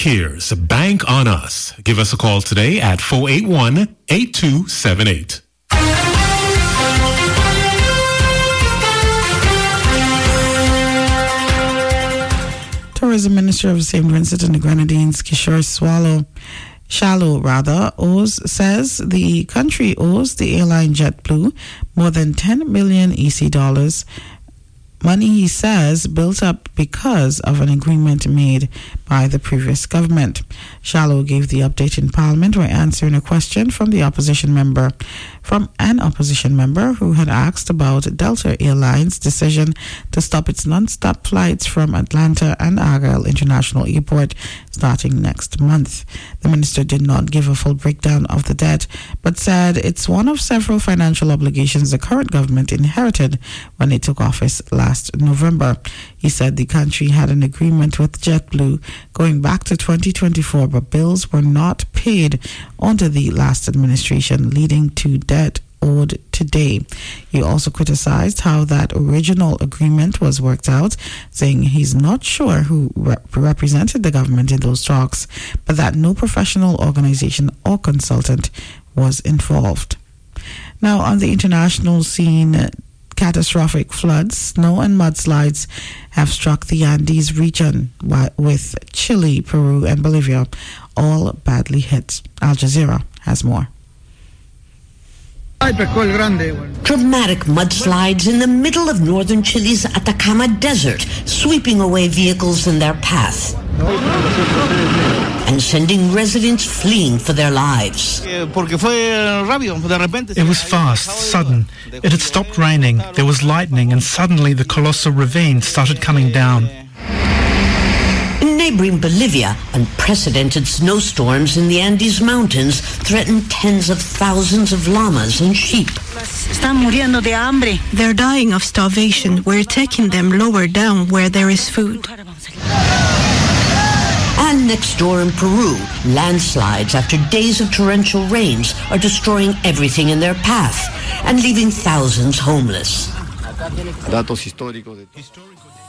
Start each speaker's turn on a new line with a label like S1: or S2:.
S1: cares. Bank on us. Give us a call today at 481-8278.
S2: Tourism Minister of St. Vincent and the Grenadines, Kishore Shallow says the country owes the airline JetBlue more than 10 million EC dollars. Money, he says, built up because of an agreement made by the previous government. Shallow gave the update in Parliament while answering a question from an opposition member who had asked about Delta Airlines' decision to stop its non-stop flights from Atlanta and Argyle International Airport starting next month. The minister did not give a full breakdown of the debt, but said it's one of several financial obligations the current government inherited when it took office last November. He said the country had an agreement with JetBlue going back to 2024, but bills were not paid under the last administration, leading to debt owed today. He also criticized how that original agreement was worked out, saying he's not sure who represented the government in those talks, but that no professional organization or consultant was involved. Now, on the international scene, catastrophic floods, snow and mudslides have struck the Andes region, with Chile, Peru and Bolivia all badly hit. Al Jazeera has more.
S3: Dramatic mudslides in the middle of northern Chile's Atacama Desert, sweeping away vehicles in their path and sending residents fleeing for their lives.
S4: It was fast, sudden. It had stopped raining, there was lightning, and suddenly the colossal ravine started coming down.
S3: In neighboring Bolivia, unprecedented snowstorms in the Andes Mountains threatened tens of thousands of llamas and sheep.
S5: They're dying of starvation. We're taking them lower down where there is food.
S3: And next door in Peru, landslides after days of torrential rains are destroying everything in their path and leaving thousands homeless.